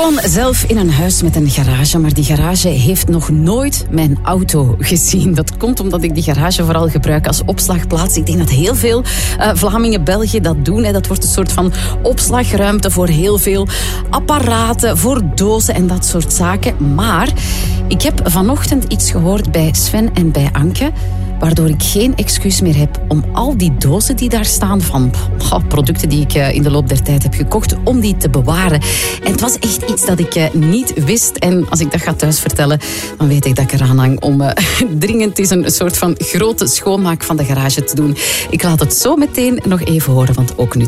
woon zelf in een huis met een garage, maar die garage heeft nog nooit mijn auto gezien. Dat komt omdat ik die garage vooral gebruik als opslagplaats. Ik denk dat heel veel Vlamingen, België dat doen. Dat wordt een soort van opslagruimte voor heel veel apparaten, voor dozen en dat soort zaken. Maar ik heb vanochtend iets gehoord bij Sven en bij Anke, waardoor ik geen excuus meer heb om al die dozen die daar staan van producten die ik in de loop der tijd heb gekocht, om die te bewaren. En het was echt iets dat ik niet wist. En als ik dat ga thuis vertellen, dan weet ik dat ik eraan hang om dringend eens een soort van grote schoonmaak van de garage te doen. Ik laat het zo meteen nog even horen, want ook nu